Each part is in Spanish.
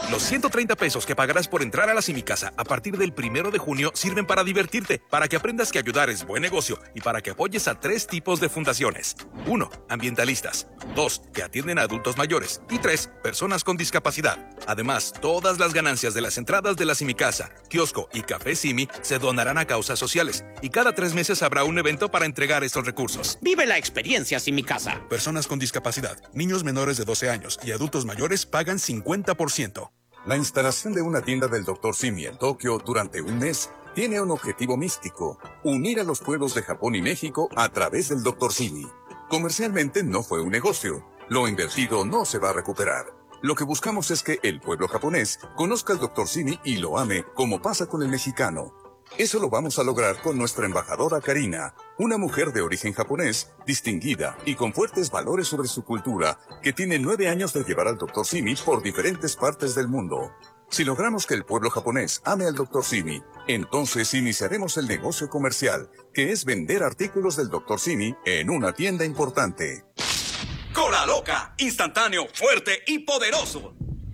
Los 130 pesos que pagarás por entrar a la Simicasa a partir del 1 de junio sirven para divertirte, para que aprendas que ayudar es buen negocio y para que apoyes a 3 tipos de fundaciones. 1. Ambientalistas. 2. Que atienden a adultos mayores. Y 3. Personas con discapacidad. Además, todas las ganancias de las entradas de la Simicasa, kiosco y Café Simi se donarán a causas sociales. Y cada 3 meses habrá un evento para entregar estos recursos. Vive la experiencia Simicasa. Personas con discapacidad, niños menores de 12 años y adultos mayores pagan 50%. La instalación de una tienda del Dr. Simi en Tokio durante un mes tiene un objetivo místico: unir a los pueblos de Japón y México a través del Dr. Simi. Comercialmente no fue un negocio. Lo invertido no se va a recuperar. Lo que buscamos es que el pueblo japonés conozca al Dr. Simi y lo ame como pasa con el mexicano. Eso lo vamos a lograr con nuestra embajadora Karina, una mujer de origen japonés, distinguida y con fuertes valores sobre su cultura, que tiene 9 años de llevar al Dr. Simi por diferentes partes del mundo. Si logramos que el pueblo japonés ame al Dr. Simi, entonces iniciaremos el negocio comercial, que es vender artículos del Dr. Simi en una tienda importante. ¡Cola loca! Instantáneo, fuerte y poderoso.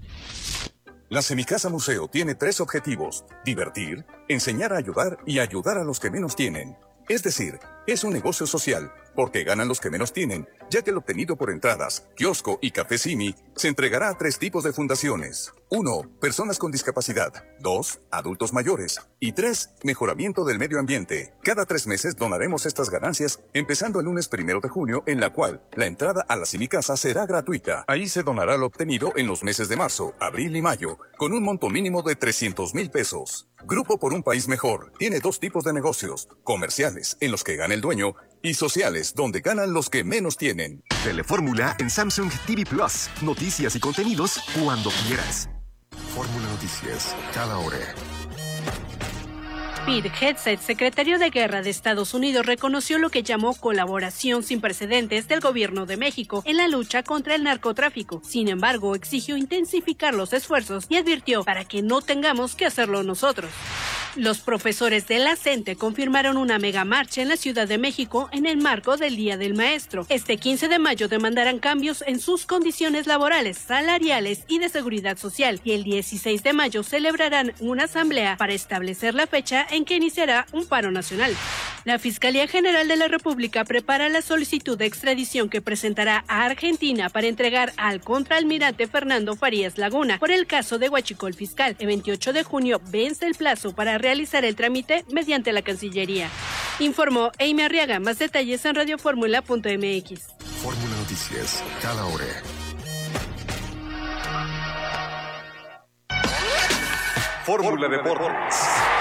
La Semicasa Museo tiene 3 objetivos: divertir, enseñar a ayudar y ayudar a los que menos tienen. Es decir, es un negocio social, porque ganan los que menos tienen, ya que el obtenido por entradas, kiosco y Café Simi se entregará a 3 tipos de fundaciones. 1. Personas con discapacidad. 2. Adultos mayores. Y 3. Mejoramiento del medio ambiente. Cada 3 meses donaremos estas ganancias, empezando el lunes 1 de junio, en la cual la entrada a la Simicasa será gratuita. Ahí se donará lo obtenido en los meses de marzo, abril y mayo, con un monto mínimo de 300,000 pesos. Grupo por un país mejor tiene 2 tipos de negocios: comerciales, en los que gana el dueño, y sociales, donde ganan los que menos tienen. Telefórmula en Samsung TV Plus. Noticias y contenidos cuando quieras. Fórmula Noticias, cada hora. Pete Hegseth, secretario de Guerra de Estados Unidos, reconoció lo que llamó colaboración sin precedentes del gobierno de México en la lucha contra el narcotráfico. Sin embargo, exigió intensificar los esfuerzos y advirtió para que no tengamos que hacerlo nosotros. Los profesores de la CENTE confirmaron una megamarcha en la Ciudad de México en el marco del Día del Maestro. Este 15 de mayo demandarán cambios en sus condiciones laborales, salariales y de seguridad social, y el 16 de mayo celebrarán una asamblea para establecer la fecha en que iniciará un paro nacional. La Fiscalía General de la República prepara la solicitud de extradición que presentará a Argentina para entregar al contraalmirante Fernando Farías Laguna por el caso de Huachicol Fiscal. El 28 de junio vence el plazo para realizar el trámite mediante la Cancillería. Informó Amy Arriaga. Más detalles en radioformula.mx. Fórmula Noticias, cada hora. Fórmula Deportes.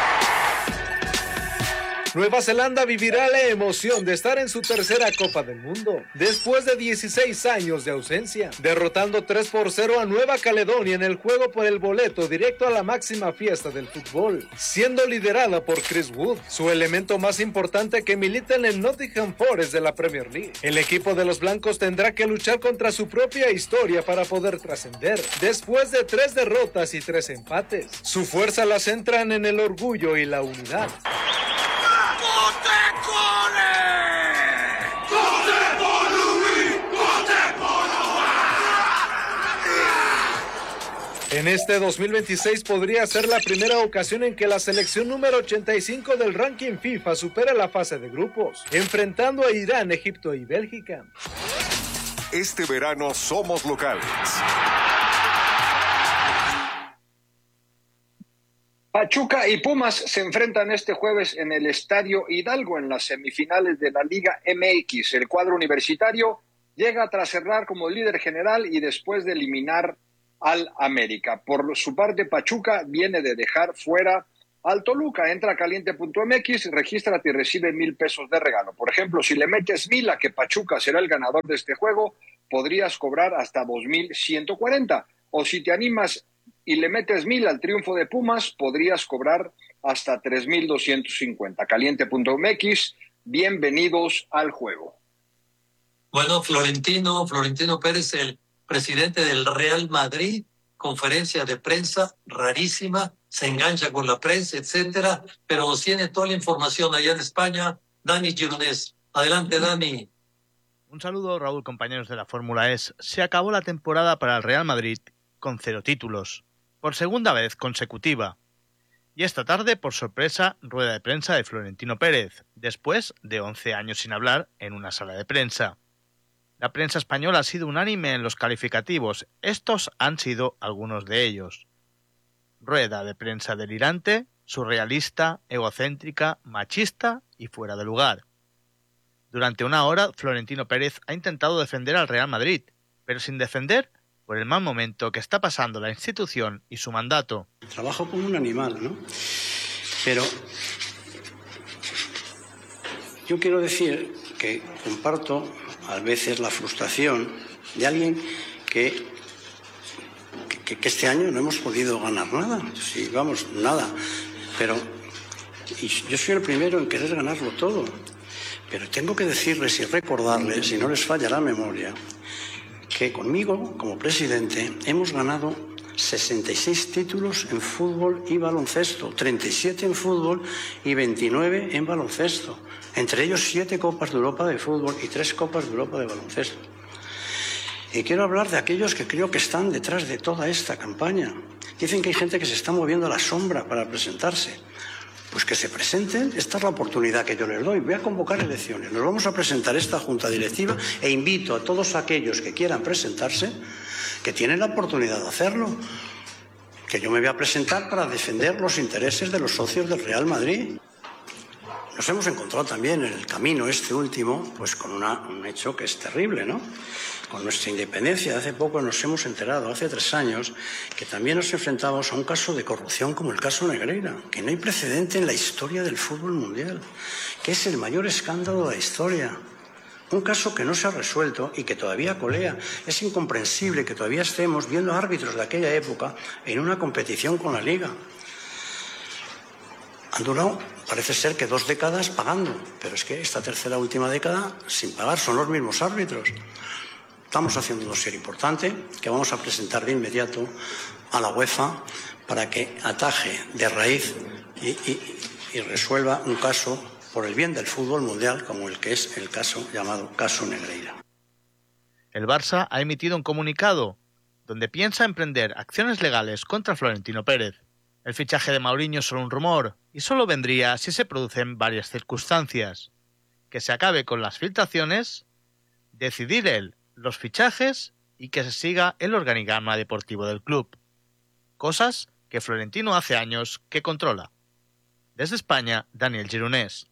Nueva Zelanda vivirá la emoción de estar en su tercera Copa del Mundo, después de 16 años de ausencia, derrotando 3-0 a Nueva Caledonia en el juego por el boleto directo a la máxima fiesta del fútbol, siendo liderada por Chris Wood, su elemento más importante que milita en el Nottingham Forest de la Premier League. El equipo de los blancos tendrá que luchar contra su propia historia para poder trascender, después de 3 derrotas y 3 empates. Su fuerza la centran en el orgullo y la unidad. En este 2026 podría ser la primera ocasión en que la selección número 85 del ranking FIFA supera la fase de grupos, enfrentando a Irán, Egipto y Bélgica. Este verano somos locales. Pachuca y Pumas se enfrentan este jueves en el Estadio Hidalgo en las semifinales de la Liga MX. El cuadro universitario llega tras cerrar como líder general y después de eliminar al América. Por su parte, Pachuca viene de dejar fuera al Toluca. Entra a caliente.mx, regístrate y recibe 1,000 pesos de regalo. Por ejemplo, si le metes 1,000 a que Pachuca será el ganador de este juego, podrías cobrar hasta 2,140. O si te animas y le metes 1,000 al triunfo de Pumas, podrías cobrar hasta 3,250. Caliente.mx, bienvenidos al juego. Bueno, Florentino Pérez, el presidente del Real Madrid, conferencia de prensa rarísima, se engancha con la prensa, etcétera, pero nos tiene toda la información allá en España. Dani Gironés. Adelante, Dani. Un saludo, Raúl, compañeros de la Fórmula E. Se acabó la temporada para el Real Madrid con 0 títulos. por segunda vez consecutiva. Y esta tarde, por sorpresa, rueda de prensa de Florentino Pérez, después de 11 años sin hablar en una sala de prensa. La prensa española ha sido unánime en los calificativos. Estos han sido algunos de ellos. Rueda de prensa delirante, surrealista, egocéntrica, machista y fuera de lugar. Durante una hora, Florentino Pérez ha intentado defender al Real Madrid, pero sin defender por el mal momento que está pasando la institución y su mandato. Trabajo como un animal, ¿no? Pero yo quiero decir que comparto a veces la frustración de alguien que este año no hemos podido ganar nada. Sí, vamos, nada. Pero y yo soy el primero en querer ganarlo todo. Pero tengo que decirles y recordarles, si no les falla la memoria, que conmigo, como presidente, hemos ganado 66 títulos en fútbol y baloncesto, 37 en fútbol y 29 en baloncesto. Entre ellos 7 Copas de Europa de fútbol y 3 Copas de Europa de baloncesto. Y quiero hablar de aquellos que creo que están detrás de toda esta campaña. Dicen que hay gente que se está moviendo a la sombra para presentarse. Pues que se presenten, esta es la oportunidad que yo les doy. Voy a convocar elecciones, nos vamos a presentar esta junta directiva e invito a todos aquellos que quieran presentarse, que tienen la oportunidad de hacerlo, que yo me voy a presentar para defender los intereses de los socios del Real Madrid. Nos hemos encontrado también en el camino este último, pues con un hecho que es terrible, ¿no? Con nuestra independencia, hace poco nos hemos enterado, hace 3 años, que también nos enfrentamos a un caso de corrupción como el caso Negreira, que no hay precedente en la historia del fútbol mundial, que es el mayor escándalo de la historia. Un caso que no se ha resuelto y que todavía colea. Es incomprensible que todavía estemos viendo árbitros de aquella época en una competición con la Liga. Han durado, parece ser que 2 décadas pagando, pero es que esta tercera última década sin pagar son los mismos árbitros. Estamos haciendo un dossier importante que vamos a presentar de inmediato a la UEFA para que ataje de raíz y resuelva un caso por el bien del fútbol mundial como el que es el caso llamado caso Negreira. El Barça ha emitido un comunicado donde piensa emprender acciones legales contra Florentino Pérez. El fichaje de Mourinho es solo un rumor y solo vendría si se producen varias circunstancias. Que se acabe con las filtraciones, decidir él los fichajes y que se siga el organigrama deportivo del club. Cosas que Florentino hace años que controla. Desde España, Daniel Gironés.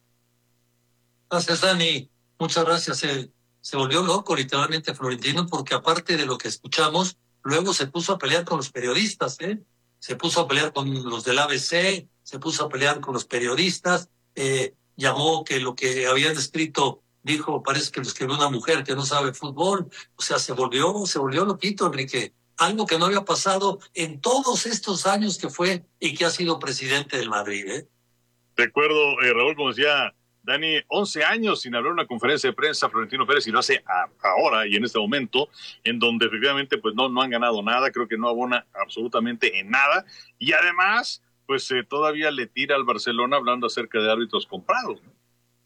Gracias, Dani. Muchas gracias. Se volvió loco literalmente Florentino porque aparte de lo que escuchamos, luego se puso a pelear con los periodistas, Se puso a pelear con los del ABC, se puso a pelear con los periodistas, llamó que lo que habían escrito, dijo, parece que lo escribió una mujer que no sabe fútbol. O sea, se volvió loquito, Enrique. Algo que no había pasado en todos estos años que fue y que ha sido presidente del Madrid, Recuerdo, Raúl, como decía Dani, 11 años sin hablar una conferencia de prensa Florentino Pérez, y lo hace ahora y en este momento, en donde efectivamente pues no han ganado nada, creo que no abona absolutamente en nada, y además pues todavía le tira al Barcelona hablando acerca de árbitros comprados, ¿no?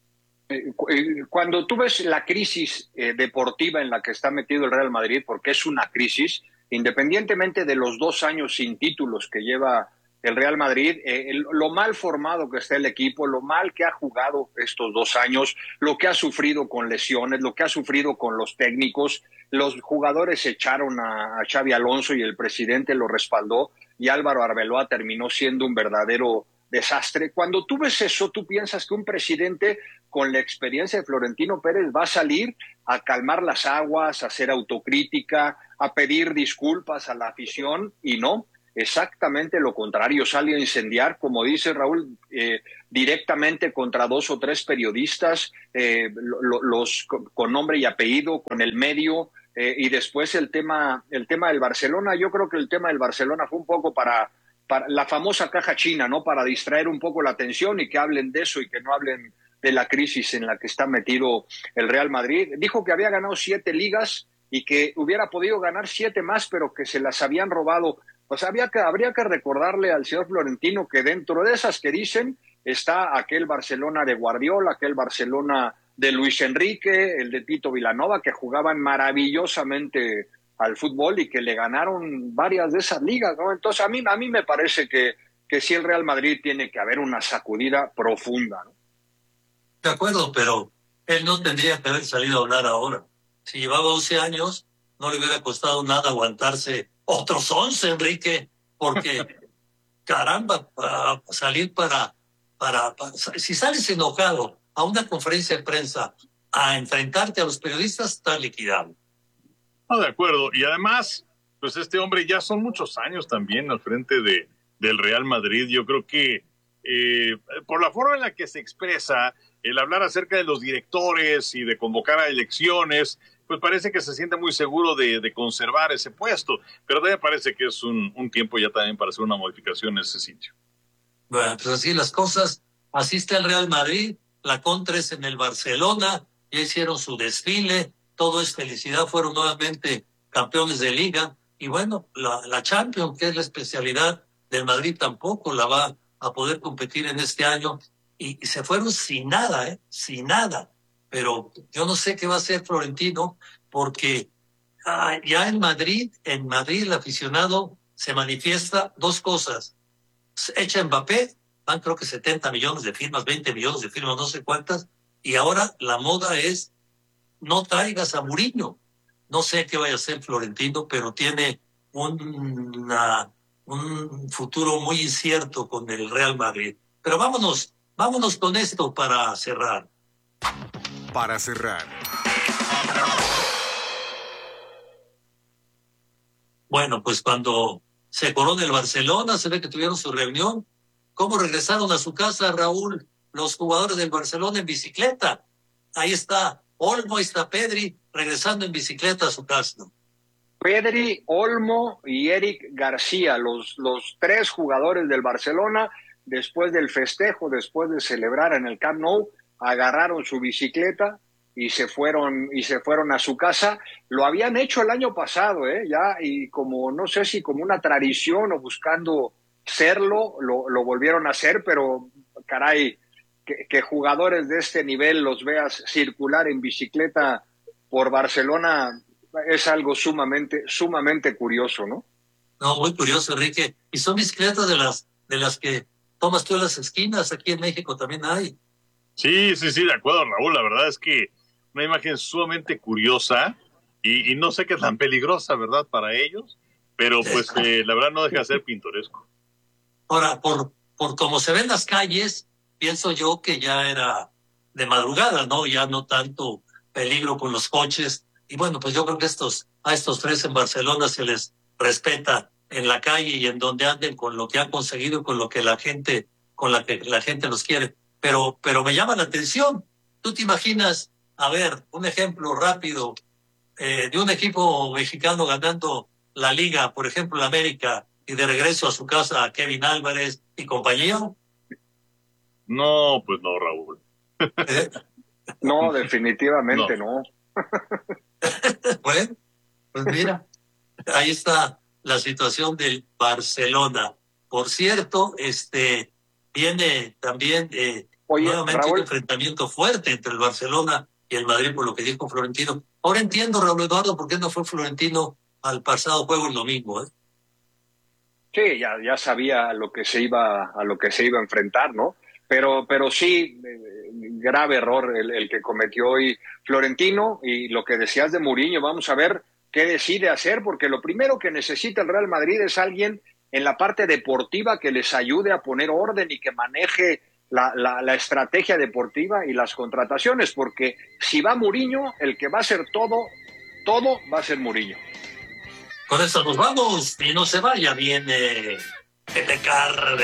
Cuando tú ves la crisis deportiva en la que está metido el Real Madrid, porque es una crisis, independientemente de los 2 años sin títulos que lleva el Real Madrid, lo mal formado que está el equipo, lo mal que ha jugado estos 2 años, lo que ha sufrido con lesiones, lo que ha sufrido con los técnicos, los jugadores echaron a Xabi Alonso y el presidente lo respaldó y Álvaro Arbeloa terminó siendo un verdadero desastre. Cuando tú ves eso, tú piensas que un presidente con la experiencia de Florentino Pérez va a salir a calmar las aguas, a hacer autocrítica, a pedir disculpas a la afición, y no, exactamente lo contrario, sale a incendiar, como dice Raúl, directamente contra 2 o 3 periodistas, los con nombre y apellido, con el medio, y después el tema del Barcelona. Yo creo que el tema del Barcelona fue un poco para la famosa caja china, ¿no? Para distraer un poco la atención y que hablen de eso y que no hablen de la crisis en la que está metido el Real Madrid. Dijo que había ganado 7 ligas y que hubiera podido ganar 7 más, pero que se las habían robado. Pues habría que recordarle al señor Florentino que dentro de esas que dicen está aquel Barcelona de Guardiola, aquel Barcelona de Luis Enrique, el de Tito Vilanova, que jugaban maravillosamente al fútbol y que le ganaron varias de esas ligas, ¿no? Entonces a mí me parece que sí el Real Madrid tiene que haber una sacudida profunda, ¿no? De acuerdo, pero él no tendría que haber salido a hablar ahora. Si llevaba 11 años, no le hubiera costado nada aguantarse otros 11, Enrique, porque caramba, para salir si sales enojado a una conferencia de prensa a enfrentarte a los periodistas, está liquidado. No, de acuerdo. Y además, pues este hombre ya son muchos años también al frente del Real Madrid. Yo creo que por la forma en la que se expresa, el hablar acerca de los directores y de convocar a elecciones, pues parece que se siente muy seguro de conservar ese puesto. Pero también parece que es un tiempo ya también para hacer una modificación en ese sitio. Bueno, pues así las cosas. Así está el Real Madrid, la contra es en el Barcelona, ya hicieron su desfile, todo es felicidad, fueron nuevamente campeones de liga. Y bueno, la Champions, que es la especialidad del Madrid, tampoco la va a poder competir en este año. Y se fueron sin nada, sin nada. Pero yo no sé qué va a hacer Florentino, porque ya en Madrid el aficionado se manifiesta dos cosas. Echa Mbappé, van creo que 70 millones de firmas, 20 millones de firmas, no sé cuántas, y ahora la moda es no traigas a Mourinho. No sé qué vaya a hacer Florentino, pero tiene un futuro muy incierto con el Real Madrid. Pero vámonos con esto para cerrar. Para cerrar. Bueno, pues cuando se corona el Barcelona, se ve que tuvieron su reunión. ¿Cómo regresaron a su casa, Raúl, los jugadores del Barcelona en bicicleta? Ahí está Olmo, ahí está Pedri, regresando en bicicleta a su casa. Pedri, Olmo y Eric García, los tres jugadores del Barcelona, después del festejo, después de celebrar en el Camp Nou, agarraron su bicicleta y se fueron a su casa. Lo habían hecho el año pasado, ya, y como no sé si como una tradición o buscando serlo, lo volvieron a hacer, pero caray, que jugadores de este nivel los veas circular en bicicleta por Barcelona es algo sumamente curioso, ¿no? No, muy curioso, Enrique. Y son bicicletas de las que tomas tú en las esquinas, aquí en México también hay. Sí, de acuerdo, Raúl. La verdad es que una imagen sumamente curiosa y no sé qué es tan peligrosa, ¿verdad?, para ellos, pero pues la verdad no deja de ser pintoresco. Ahora, por cómo se ven las calles, pienso yo que ya era de madrugada, ¿no? Ya no tanto peligro con los coches. Y bueno, pues yo creo que a estos tres en Barcelona se les respeta en la calle y en donde anden con lo que han conseguido y con que la gente los quiere. Pero me llama la atención. ¿Tú te imaginas, a ver, un ejemplo rápido de un equipo mexicano ganando la Liga, por ejemplo, la América, y de regreso a su casa a Kevin Álvarez y compañía? No, pues no, Raúl. No, definitivamente no. Bueno, pues mira, ahí está la situación del Barcelona. Por cierto, viene también nuevamente Raúl, un enfrentamiento fuerte entre el Barcelona y el Madrid, por lo que dijo Florentino. Ahora entiendo, Raúl Eduardo, por qué no fue Florentino al pasado juego el domingo, Sí, ya sabía a lo que se iba a enfrentar, ¿no? Pero sí, grave error el que cometió hoy Florentino, y lo que decías de Mourinho, vamos a ver qué decide hacer, porque lo primero que necesita el Real Madrid es alguien en la parte deportiva que les ayude a poner orden y que maneje la estrategia deportiva y las contrataciones, porque si va Mourinho, el que va a hacer todo va a ser Mourinho. Con eso nos vamos y no se vaya, viene Pepe Carr.